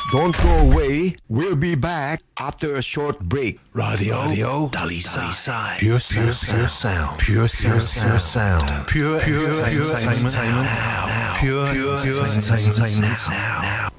Don't go away. We'll be back after a short break. Radio Dalisai. Pure sound. Pure sound. Pure entertainment now. Pure entertainment now.